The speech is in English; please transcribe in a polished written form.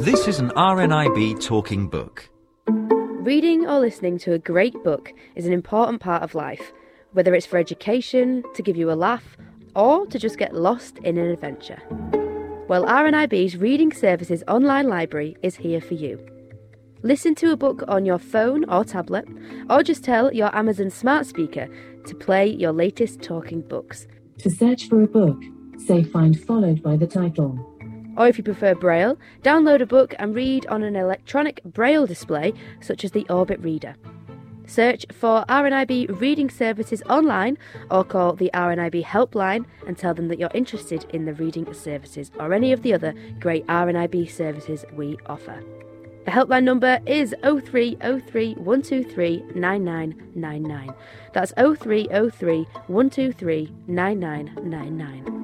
This is an RNIB talking book. Reading or listening to a great book is an important part of life, whether it's for education, to give you a laugh, or to just get lost in an adventure. Well, RNIB's Reading Services online library is here for you. Listen to a book on your phone or tablet, or just tell your Amazon smart speaker to play your latest talking books. To search for a book, say find followed by the title. Or if you prefer Braille, download a book and read on an electronic Braille display such as the Orbit Reader. Search for RNIB Reading Services online or call the RNIB helpline and tell them that you're interested in the reading services or any of the other great RNIB services we offer. The helpline number is 0303 123 9999. That's 0303 123 9999.